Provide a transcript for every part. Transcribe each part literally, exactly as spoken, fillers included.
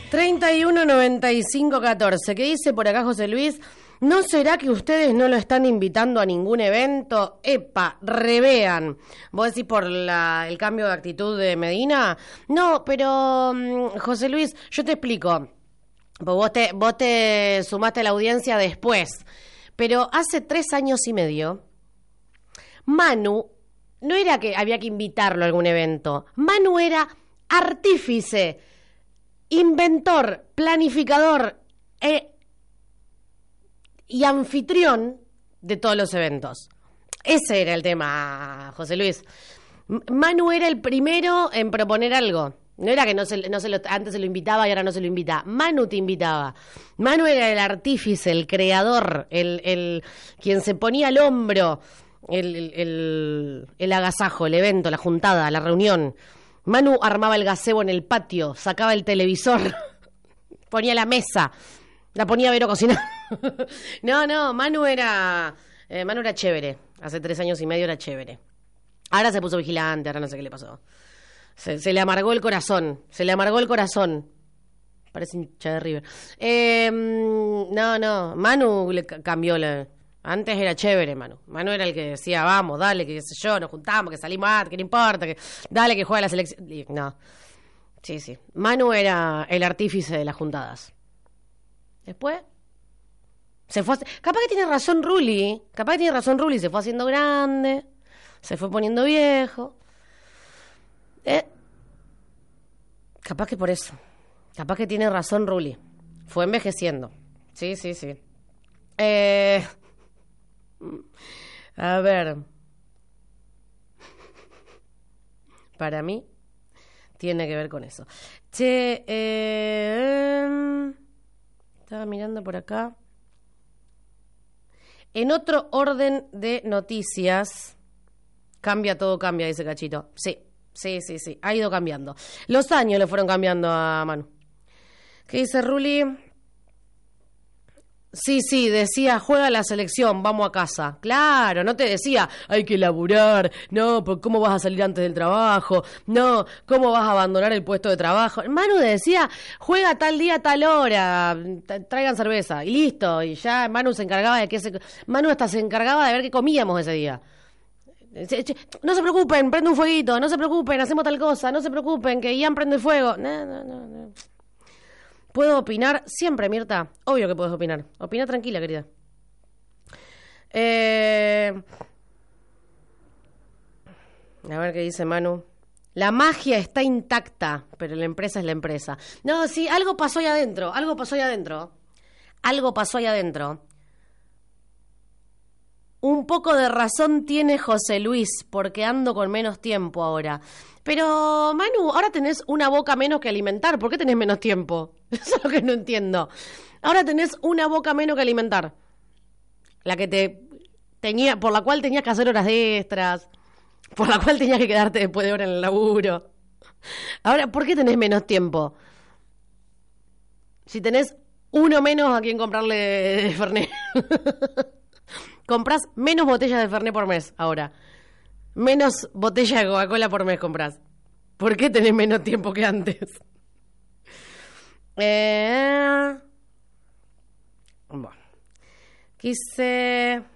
treinta y uno noventa y cinco catorce. ¿Qué dice por acá José Luis? ¿No será que ustedes no lo están invitando a ningún evento? Epa, revean. ¿Vos decís por la, el cambio de actitud de Medina? No, pero José Luis, yo te explico. Vos te, vos te sumaste a la audiencia después. Pero hace tres años y medio, Manu, no era que había que invitarlo a algún evento. Manu era artífice, inventor, planificador eh, y anfitrión de todos los eventos. Ese era el tema, José Luis. Manu era el primero en proponer algo. No era que no se, no se lo, antes se lo invitaba y ahora no se lo invita. Manu te invitaba. Manu era el artífice, el creador, el, el quien se ponía al hombro el, el, el, el agasajo, el evento, la juntada, la reunión. Manu armaba el gazebo en el patio, sacaba el televisor, ponía la mesa, la ponía a Vero cocinar. No, no, Manu era, eh, Manu era chévere. Hace tres años y medio era chévere. Ahora se puso vigilante, ahora no sé qué le pasó. Se, se le amargó el corazón, se le amargó el corazón. Parece hincha de River. Eh, no, no, Manu le cambió la... Antes era chévere, Manu. Manu era el que decía, vamos, dale, que qué sé yo, nos juntamos, que salimos, que no importa, que dale, que juega la selección. No, sí, sí. Manu era el artífice de las juntadas. Después, se fue... Capaz que tiene razón Ruli, capaz que tiene razón Ruli, se fue haciendo grande, se fue poniendo viejo. Eh, capaz que por eso. Capaz que tiene razón Ruli. Fue envejeciendo. Sí, sí, sí. Eh, a ver. Para mí, tiene que ver con eso. Che, eh, estaba mirando por acá. En otro orden de noticias, cambia todo, cambia, dice Cachito. Sí. Sí, sí, sí, ha ido cambiando. Los años le fueron cambiando a Manu. ¿Qué dice Ruli? Sí, sí, decía, juega la selección, vamos a casa. Claro, no te decía, hay que laburar, no, pues ¿cómo vas a salir antes del trabajo? No, ¿cómo vas a abandonar el puesto de trabajo? Manu decía, juega tal día, tal hora, traigan cerveza, y listo. Y ya Manu se encargaba de que se... Manu hasta se encargaba de ver qué comíamos ese día. No se preocupen, prende un fueguito, no se preocupen, hacemos tal cosa, no se preocupen, que Ian prende fuego. No, no, no, no. ¿Puedo opinar? Siempre, Mirta. Obvio que puedes opinar. Opina tranquila, querida. Eh... A ver qué dice Manu. La magia está intacta, pero la empresa es la empresa. No, sí, algo pasó ahí adentro, algo pasó ahí adentro. Algo pasó ahí adentro. Un poco de razón tiene José Luis, porque ando con menos tiempo ahora. Pero, Manu, ahora tenés una boca menos que alimentar. ¿Por qué tenés menos tiempo? Eso es lo que no entiendo. Ahora tenés una boca menos que alimentar. La que te tenía, por la cual tenías que hacer horas extras, por la cual tenías que quedarte después de hora en el laburo. Ahora, ¿por qué tenés menos tiempo? Si tenés uno menos a quien comprarle Fernet. Comprás menos botellas de Fernet por mes ahora. Menos botellas de Coca-Cola por mes comprás. ¿Por qué tenés menos tiempo que antes? Eh... Bueno. Quise...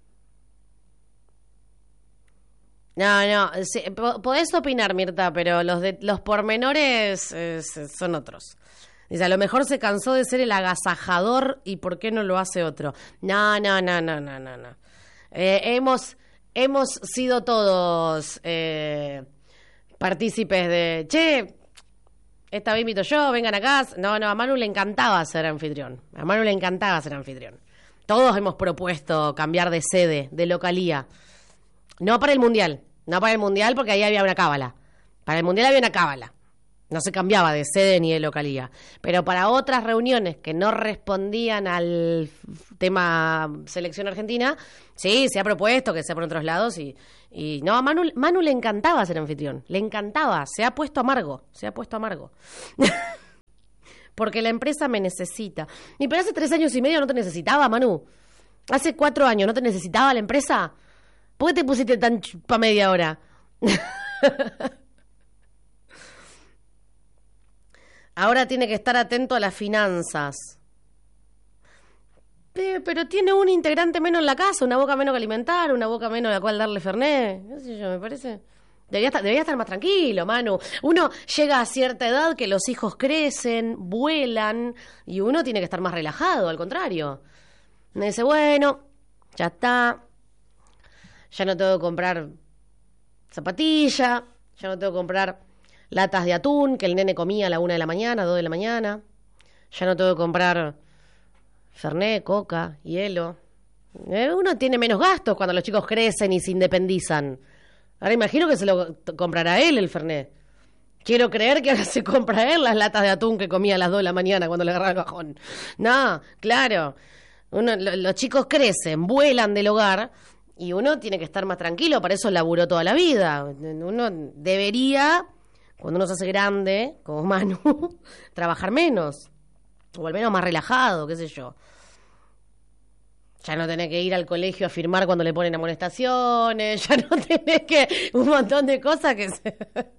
No, no. Sí, podés opinar, Mirta, pero los, de, los pormenores eh, son otros. Dice, a lo mejor se cansó de ser el agasajador y ¿por qué no lo hace otro? No, no, no, no, no, no, no. Eh, hemos, hemos sido todos eh, partícipes de, che, esta vez invito yo, vengan acá. No, no, a Manu le encantaba ser anfitrión. A Manu le encantaba ser anfitrión. Todos hemos propuesto cambiar de sede, de localía. No para el Mundial, no para el Mundial porque ahí había una cábala. Para el Mundial había una cábala. No se cambiaba de sede ni de localía. Pero para otras reuniones que no respondían al tema selección argentina, sí, se ha propuesto que sea por otros lados. Y, y no, a Manu, Manu le encantaba ser anfitrión. Le encantaba. Se ha puesto amargo. Se ha puesto amargo. Porque la empresa me necesita. Y pero hace tres años y medio no te necesitaba, Manu. Hace cuatro años no te necesitaba la empresa. ¿Por qué te pusiste tan chupa media hora? Ahora tiene que estar atento a las finanzas. Pero, pero tiene un integrante menos en la casa, una boca menos que alimentar, una boca menos a la cual darle Fernet. ¿Qué sé yo? Me parece... Debería estar, debería estar más tranquilo, Manu. Uno llega a cierta edad que los hijos crecen, vuelan, y uno tiene que estar más relajado, al contrario. Me dice, bueno, ya está. Ya no tengo que comprar zapatilla, ya no tengo que comprar latas de atún que el nene comía a la una de la mañana, dos de la mañana. Ya no tengo que comprar Fernet, coca, hielo. Eh, uno tiene menos gastos cuando los chicos crecen y se independizan. Ahora imagino que se lo comprará él el Fernet. Quiero creer que ahora se compra él las latas de atún que comía a las dos de la mañana cuando le agarraba el bajón. No, claro. Uno, lo, los chicos crecen, vuelan del hogar y uno tiene que estar más tranquilo. Para eso laburó toda la vida. Uno debería, cuando uno se hace grande, como Manu, trabajar menos. O al menos más relajado, qué sé yo. Ya no tenés que ir al colegio a firmar cuando le ponen amonestaciones, ya no tenés que... Un montón de cosas que se...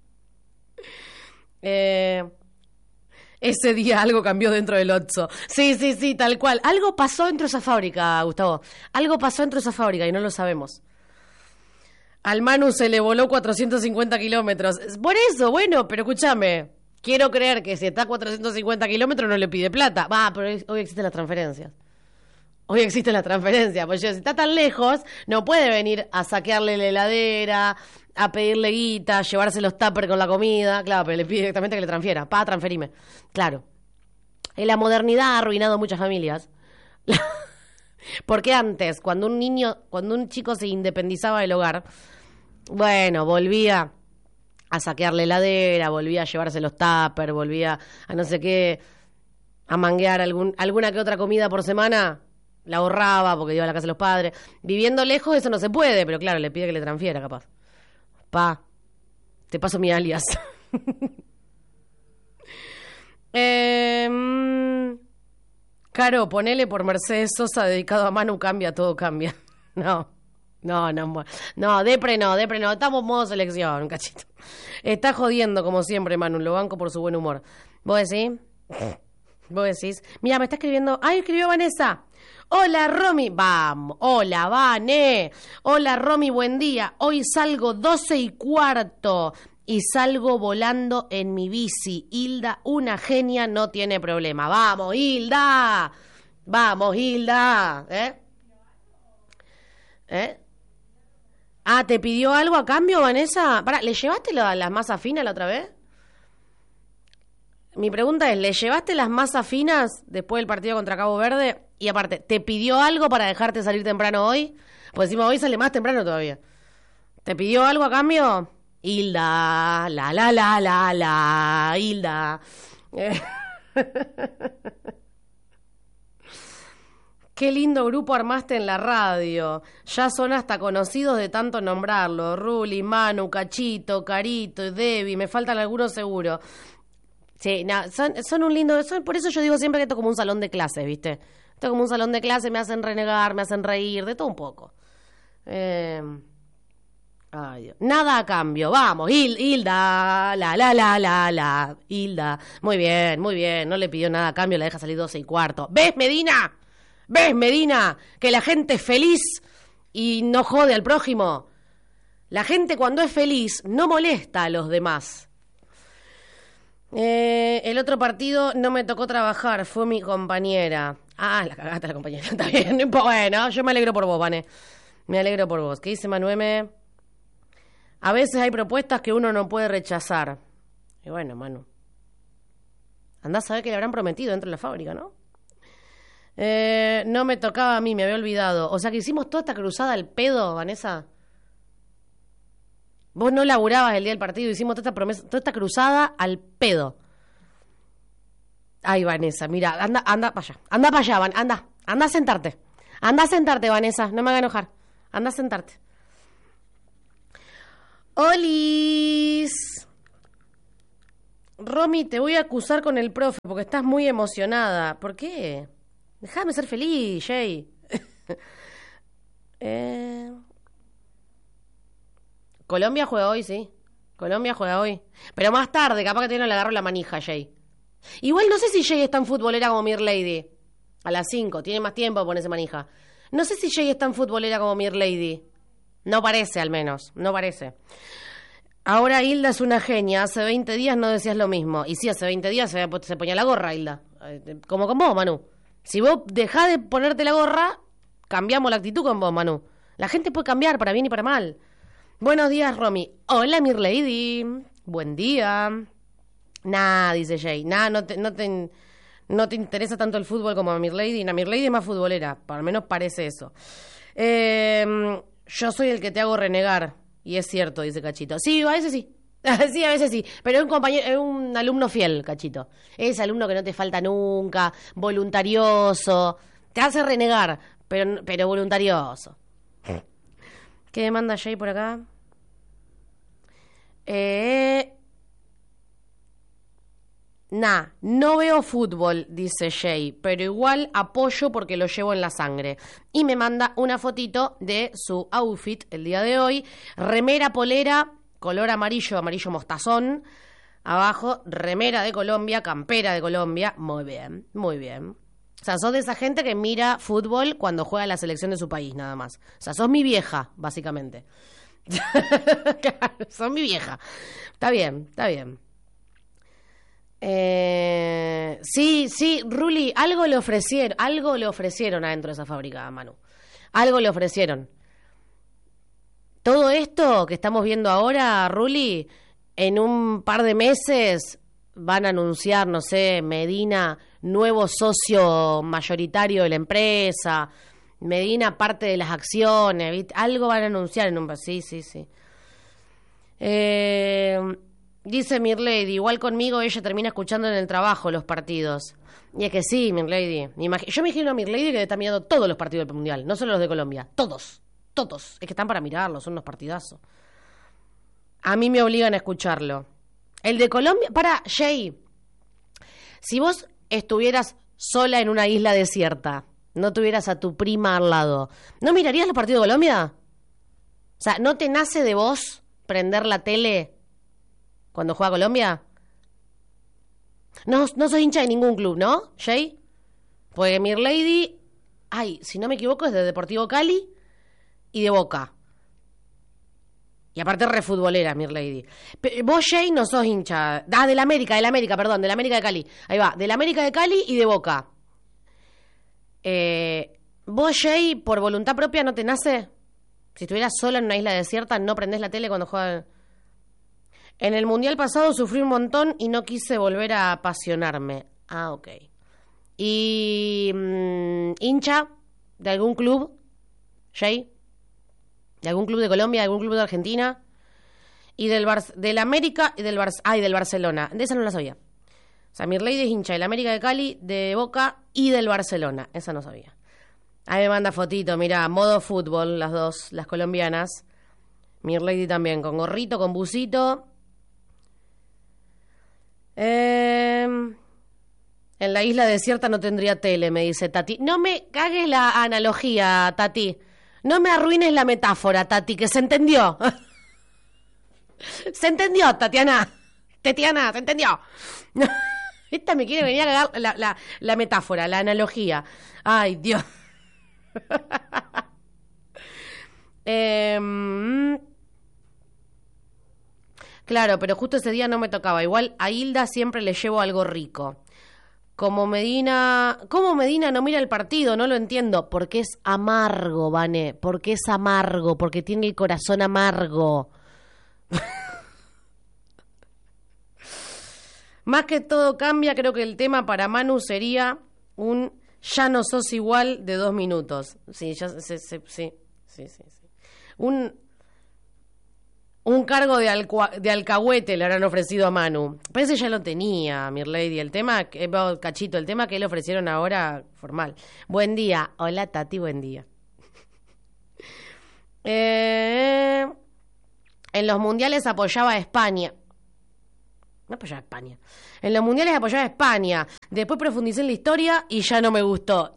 eh, ese día algo cambió dentro del Otso. Sí, sí, sí, tal cual. Algo pasó dentro de esa fábrica, Gustavo. Algo pasó dentro de esa fábrica y no lo sabemos. Al Manu se le voló cuatrocientos cincuenta kilómetros. Por eso, bueno, pero escúchame. Quiero creer que si está a cuatrocientos cincuenta kilómetros no le pide plata. Va, pero hoy existen las transferencias. Hoy existe la transferencia, pues yo, si está tan lejos, no puede venir a saquearle la heladera, a pedirle guita, llevarse los tuppers con la comida. Claro, pero le pide directamente que le transfiera. Pa, transferime. Claro. En la modernidad ha arruinado muchas familias. Porque antes, cuando un niño, cuando un chico se independizaba del hogar, bueno, volvía a saquear la heladera, volvía a llevarse los tuppers, volvía a no sé qué, a manguear algún, alguna que otra comida por semana. La ahorraba porque iba a la casa de los padres. Viviendo lejos eso no se puede, pero claro, le pide que le transfiera, capaz. Pa, te paso mi alias. eh, Caro, ponele por Mercedes Sosa dedicado a Manu, cambia, todo cambia. No, no, no. No, depre no, depre no. Estamos en modo selección, un cachito. Está jodiendo como siempre, Manu. Lo banco por su buen humor. ¿Vos decís? ¿Vos decís? Mira, me está escribiendo... ¡Ay, escribió Vanessa! Hola, Romy. Vamos. Hola, Vane. Hola, Romy, buen día. Hoy salgo doce y cuarto y salgo volando en mi bici. Hilda, una genia, no tiene problema. Vamos, Hilda. Vamos, Hilda. ¿Eh? ¿Eh? Ah, ¿te pidió algo a cambio, Vanessa? Pará, ¿le llevaste la, las masas finas la otra vez? Mi pregunta es, ¿le llevaste las masas finas después del partido contra Cabo Verde? Y aparte, ¿te pidió algo para dejarte salir temprano hoy? Pues encima hoy sale más temprano todavía. ¿Te pidió algo a cambio? Hilda, la, la, la, la, la, Hilda. Eh. Qué lindo grupo armaste en la radio. Ya son hasta conocidos de tanto nombrarlo. Ruli, Manu, Cachito, Carito y Debbie. Me faltan algunos seguro. Sí, no, son, son un lindo... Son, por eso yo digo siempre que esto es como un salón de clases, ¿viste? Esto es como un salón de clases, me hacen renegar, me hacen reír, de todo un poco. Eh, ay, Dios. Nada a cambio, vamos, Hilda, la, la, la, la, la, Hilda. Muy bien, muy bien, no le pidió nada a cambio, la deja salir doce y cuarto. ¿Ves, Medina? ¿Ves, Medina? Que la gente es feliz y no jode al prójimo. La gente cuando es feliz no molesta a los demás. Eh, el otro partido no me tocó trabajar, fue mi compañera. Ah, la cagaste la compañera, está bien. Bueno, yo me alegro por vos, Vane. Me alegro por vos. ¿Qué dice Manueme? A veces hay propuestas que uno no puede rechazar. Y bueno, Manu. Andá a saber que le habrán prometido dentro de la fábrica, ¿no? Eh, no me tocaba a mí, me había olvidado. O sea que hicimos toda esta cruzada al pedo, Vanessa. Vos no laburabas el día del partido, hicimos toda esta promesa, toda esta cruzada al pedo. Ay, Vanessa, mira, anda, anda para allá, anda para allá, Van, anda, anda a sentarte. Anda a sentarte, Vanessa, no me haga enojar. Anda a sentarte. ¡Olis! Romy, te voy a acusar con el profe porque estás muy emocionada. ¿Por qué? Déjame ser feliz, Jay. eh... Colombia juega hoy, sí. Colombia juega hoy. Pero más tarde, capaz que todavía no le agarro la manija, Jay. Igual no sé si Jay es tan futbolera como Mir Lady. A las cinco, tiene más tiempo, ponerse manija. No sé si Jay es tan futbolera como Mir Lady. No parece, al menos, no parece. Ahora Hilda es una genia. Hace veinte días no decías lo mismo. Y sí, hace veinte días se, se ponía la gorra, Hilda. Como con vos, Manu. Si vos dejás de ponerte la gorra, cambiamos la actitud con vos, Manu. La gente puede cambiar para bien y para mal. Buenos días, Romy. Hola, Mir Lady. Buen día. Nah, dice Jay. Nah, no te, no te, no te interesa tanto el fútbol como a Mir Lady. Nah, Mir Lady es más futbolera. Al menos parece eso. Eh, yo soy el que te hago renegar. Y es cierto, dice Cachito. Sí, a veces sí. Sí, a veces sí. Pero es un compañero, es un alumno fiel, Cachito. Es alumno que no te falta nunca, voluntarioso. Te hace renegar, pero, pero voluntarioso. ¿Qué demanda Jay por acá? Eh... Nah, no veo fútbol, dice Jay, pero igual apoyo porque lo llevo en la sangre. Y me manda una fotito de su outfit el día de hoy. Remera, polera, color amarillo, amarillo mostazón. Abajo, remera de Colombia, campera de Colombia. Muy bien, muy bien. O sea, sos de esa gente que mira fútbol cuando juega la selección de su país, nada más. O sea, sos mi vieja, básicamente. Claro, sos mi vieja. Está bien, está bien. Eh, sí, sí, Ruli, algo le ofrecieron, algo le ofrecieron adentro de esa fábrica, Manu. Algo le ofrecieron. Todo esto que estamos viendo ahora, Ruli, en un par de meses van a anunciar, no sé, Medina, nuevo socio mayoritario de la empresa, Medina parte de las acciones, ¿viste? Algo van a anunciar en un... Sí, sí, sí. Eh... Dice Mir Lady, igual conmigo ella termina escuchando en el trabajo los partidos. Y es que sí, Mir Lady. Yo me imagino a Mir Lady que está mirando todos los partidos del Mundial, no solo los de Colombia. Todos, todos. Es que están para mirarlos, son unos partidazos. A mí me obligan a escucharlo. El de Colombia... Para, Jay. Si vos estuvieras sola en una isla desierta, no tuvieras a tu prima al lado, ¿no mirarías los partidos de Colombia? O sea, ¿no te nace de vos prender la tele cuando juega Colombia? No, no sos hincha de ningún club, ¿no, Jay? Pues Mir Lady, ay, si no me equivoco, es de Deportivo Cali y de Boca. Y aparte re futbolera, Mir Lady. Pero vos, Jay, no sos hincha. Ah, del América, del América, perdón, del América de Cali. Ahí va, del América de Cali y de Boca. Eh, vos, Jay, por voluntad propia, ¿no te nace? Si estuvieras sola en una isla desierta, ¿no prendés la tele cuando juegan? En el Mundial pasado sufrí un montón y no quise volver a apasionarme. Ah, ok. ¿Y mmm, hincha de algún club, Jay? ¿De algún club de Colombia, de algún club de Argentina? Y del Bar- del América y del Bar- ah, y del Barcelona. De esa no la sabía. O sea, Mir Lady es hincha del América de Cali, de Boca y del Barcelona. Esa no sabía. Ahí me manda fotito, mira, modo fútbol, las dos, las colombianas. Mir Lady también, con gorrito, con busito. Eh, en la isla desierta no tendría tele, me dice Tati. No me cagues la analogía, Tati. No me arruines la metáfora, Tati, que se entendió. Se entendió, Tatiana. Tatiana, se entendió. Esta me quiere venir a cagar la, la, la metáfora, la analogía. Ay, Dios. eh, Claro, pero justo ese día no me tocaba. Igual a Hilda siempre le llevo algo rico. Como Medina... ¿Cómo Medina no mira el partido? No lo entiendo. Porque es amargo, Vane. Porque es amargo. Porque tiene el corazón amargo. Más que todo cambia, creo que el tema para Manu sería un ya no sos igual de dos minutos. Sí, ya sí, sí, sí, sí, sí, sí. Un... Un cargo de, alcua, de alcahuete le habrán ofrecido a Manu. Pero ese ya lo tenía, Mir Lady. El tema, eh, Cachito, el tema que le ofrecieron ahora, formal. Buen día. Hola, Tati, buen día. Eh, en los mundiales apoyaba a España. No apoyaba a España. En los mundiales apoyaba a España. Después profundicé en la historia y ya no me gustó.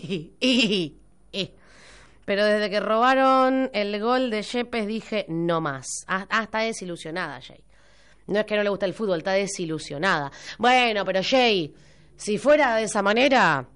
Pero desde que robaron el gol de Yepes dije no más. Ah, está desilusionada, Jay. No es que no le gusta el fútbol, está desilusionada. Bueno, pero Jay, si fuera de esa manera,